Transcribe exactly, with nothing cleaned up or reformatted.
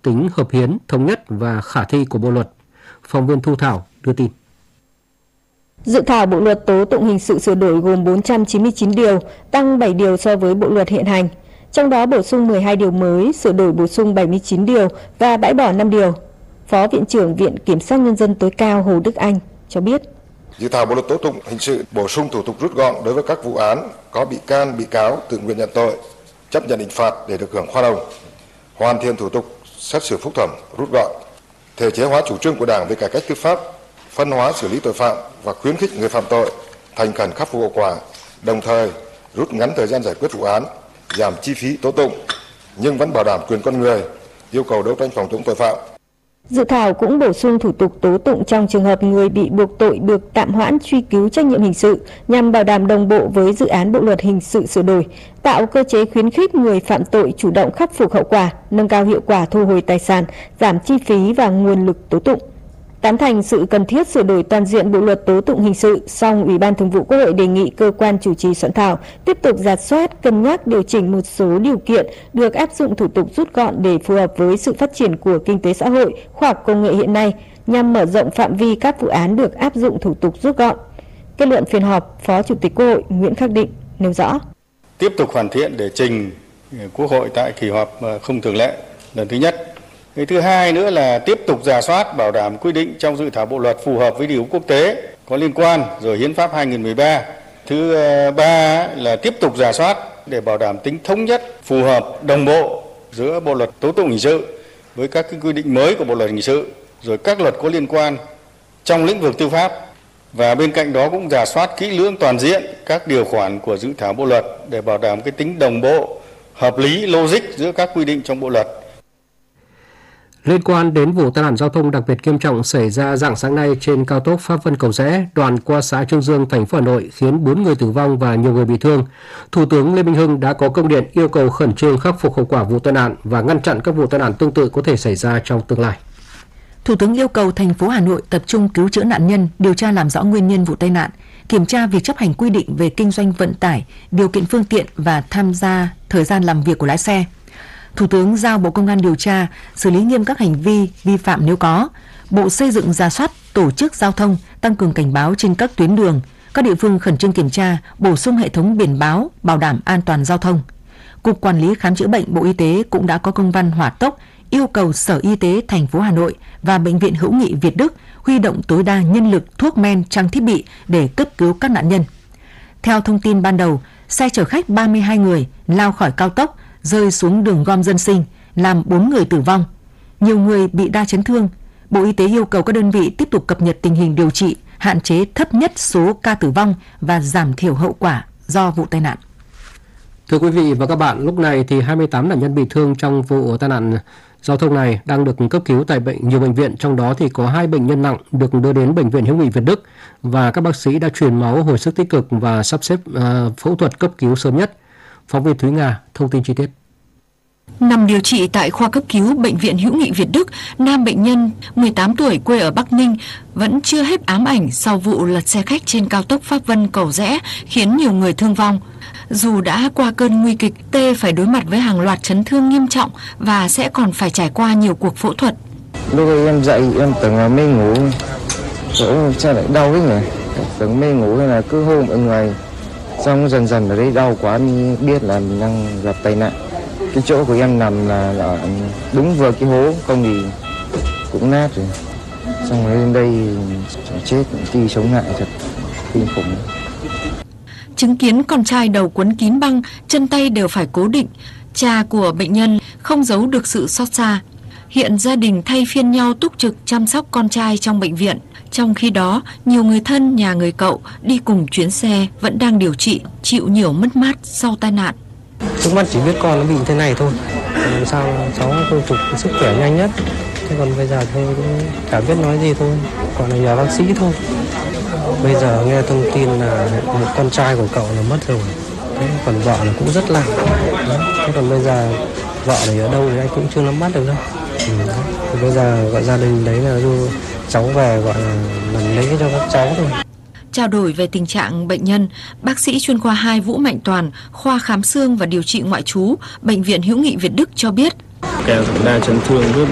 tính hợp hiến, thống nhất và khả thi của bộ luật. Phóng viên Thu Thảo đưa tin. Dự thảo bộ luật tố tụng hình sự sửa đổi gồm bốn trăm chín mươi chín điều, tăng bảy điều so với bộ luật hiện hành. Trong đó bổ sung mười hai điều mới, sửa đổi bổ sung bảy mươi chín điều và bãi bỏ năm điều. Phó Viện trưởng Viện Kiểm sát Nhân dân tối cao Hồ Đức Anh cho biết. Dự thảo bộ luật tố tụng hình sự bổ sung thủ tục rút gọn đối với các vụ án có bị can, bị cáo tự nguyện nhận tội, chấp nhận hình phạt để được hưởng khoan hồng, hoàn thiện thủ tục xét xử phúc thẩm rút gọn, thể chế hóa chủ trương của Đảng về cải cách tư pháp, phân hóa xử lý tội phạm và khuyến khích người phạm tội thành khẩn khắc phục hậu quả, đồng thời rút ngắn thời gian giải quyết vụ án, giảm chi phí tố tụng nhưng vẫn bảo đảm quyền con người, yêu cầu đấu tranh phòng chống tội phạm. Dự thảo cũng bổ sung thủ tục tố tụng trong trường hợp người bị buộc tội được tạm hoãn truy cứu trách nhiệm hình sự nhằm bảo đảm đồng bộ với dự án bộ luật hình sự sửa đổi, tạo cơ chế khuyến khích người phạm tội chủ động khắc phục hậu quả, nâng cao hiệu quả thu hồi tài sản, giảm chi phí và nguồn lực tố tụng. Tán thành sự cần thiết sửa đổi toàn diện bộ luật tố tụng hình sự, song Ủy ban Thường vụ Quốc hội đề nghị cơ quan chủ trì soạn thảo tiếp tục rà soát, cân nhắc điều chỉnh một số điều kiện được áp dụng thủ tục rút gọn để phù hợp với sự phát triển của kinh tế xã hội, khoa học công nghệ hiện nay, nhằm mở rộng phạm vi các vụ án được áp dụng thủ tục rút gọn. Kết luận phiên họp, Phó Chủ tịch Quốc hội Nguyễn Khắc Định nêu rõ: Tiếp tục hoàn thiện để trình Quốc hội tại kỳ họp không thường lệ lần thứ nhất. Cái thứ hai nữa là tiếp tục rà soát bảo đảm quy định trong dự thảo bộ luật phù hợp với điều ước quốc tế có liên quan, rồi Hiến pháp hai nghìn không trăm mười ba. Thứ ba là tiếp tục rà soát để bảo đảm tính thống nhất, phù hợp, đồng bộ giữa bộ luật tố tụng hình sự với các cái quy định mới của bộ luật hình sự, rồi các luật có liên quan trong lĩnh vực tư pháp. Và bên cạnh đó cũng rà soát kỹ lưỡng toàn diện các điều khoản của dự thảo bộ luật để bảo đảm cái tính đồng bộ, hợp lý, logic giữa các quy định trong bộ luật. Liên quan đến vụ tai nạn giao thông đặc biệt nghiêm trọng xảy ra rạng sáng nay trên cao tốc Pháp Vân Cầu Giẽ, đoạn qua xã Trương Dương, thành phố Hà Nội khiến bốn người tử vong và nhiều người bị thương, Thủ tướng Lê Minh Hưng đã có công điện yêu cầu khẩn trương khắc phục hậu quả vụ tai nạn và ngăn chặn các vụ tai nạn tương tự có thể xảy ra trong tương lai. Thủ tướng yêu cầu thành phố Hà Nội tập trung cứu chữa nạn nhân, điều tra làm rõ nguyên nhân vụ tai nạn, kiểm tra việc chấp hành quy định về kinh doanh vận tải, điều kiện phương tiện và tham gia thời gian làm việc của lái xe. Thủ tướng giao Bộ Công an điều tra, xử lý nghiêm các hành vi vi phạm nếu có. Bộ Xây dựng rà soát tổ chức giao thông, tăng cường cảnh báo trên các tuyến đường. Các địa phương khẩn trương kiểm tra, bổ sung hệ thống biển báo, bảo đảm an toàn giao thông. Cục Quản lý Khám chữa bệnh Bộ Y tế cũng đã có công văn hỏa tốc yêu cầu Sở Y tế thành phố Hà Nội và Bệnh viện Hữu nghị Việt Đức huy động tối đa nhân lực, thuốc men, trang thiết bị để cấp cứu các nạn nhân. Theo thông tin ban đầu, xe chở khách ba mươi hai người lao khỏi cao tốc, rơi xuống đường gom dân sinh, làm bốn người tử vong. Nhiều người bị đa chấn thương. Bộ Y tế yêu cầu các đơn vị tiếp tục cập nhật tình hình điều trị, hạn chế thấp nhất số ca tử vong và giảm thiểu hậu quả do vụ tai nạn. Thưa quý vị và các bạn, lúc này thì hai mươi tám nạn nhân bị thương trong vụ tai nạn giao thông này đang được cấp cứu tại bệnh nhiều bệnh viện, trong đó thì có hai bệnh nhân nặng được đưa đến Bệnh viện Hữu nghị Việt Đức và các bác sĩ đã truyền máu hồi sức tích cực và sắp xếp uh, phẫu thuật cấp cứu sớm nhất. Phóng viên Thúy Nga thông tin chi tiết. Nằm điều trị tại khoa cấp cứu Bệnh viện Hữu nghị Việt Đức, nam bệnh nhân mười tám tuổi quê ở Bắc Ninh vẫn chưa hết ám ảnh sau vụ lật xe khách trên cao tốc Pháp Vân Cầu Giẽ khiến nhiều người thương vong. Dù đã qua cơn nguy kịch, T phải đối mặt với hàng loạt chấn thương nghiêm trọng và sẽ còn phải trải qua nhiều cuộc phẫu thuật. Lúc ấy em dậy em tưởng là mê ngủ, chỗ sao lại đau ấy nhỉ? Tưởng mê ngủ hay là cứ hô mọi người, xong dần dần ở đây đau quá mới biết là mình đang gặp tai nạn. Cái chỗ của em nằm là ở đúng vừa cái hố, không thì cũng nát rồi. Xong rồi lên đây chết, đi sống lại thật kinh khủng. Chứng kiến con trai đầu quấn kín băng, chân tay đều phải cố định, cha của bệnh nhân không giấu được sự xót xa. Hiện gia đình thay phiên nhau túc trực chăm sóc con trai trong bệnh viện. Trong khi đó, nhiều người thân nhà người cậu đi cùng chuyến xe vẫn đang điều trị, chịu nhiều mất mát sau tai nạn. Trước mắt chỉ biết con nó bị thế này thôi, làm sao cháu khôi phục sức khỏe nhanh nhất. Thế còn bây giờ thôi cũng chả biết nói gì thôi, còn là nhờ bác sĩ thôi. Bây giờ nghe thông tin là con trai của cậu là mất rồi, thế còn vợ là cũng rất lạ. Thế còn bây giờ vợ này ở đâu thì anh cũng chưa nắm bắt được đâu. Ừ. Thì bây giờ gọi gia đình đấy là du cháu về gọi là làm lễ cho các cháu thôi. Trao đổi về tình trạng bệnh nhân, bác sĩ chuyên khoa hai Vũ Mạnh Toàn, khoa khám xương và điều trị ngoại trú, Bệnh viện Hữu nghị Việt Đức cho biết. Kèm đa chấn thương rất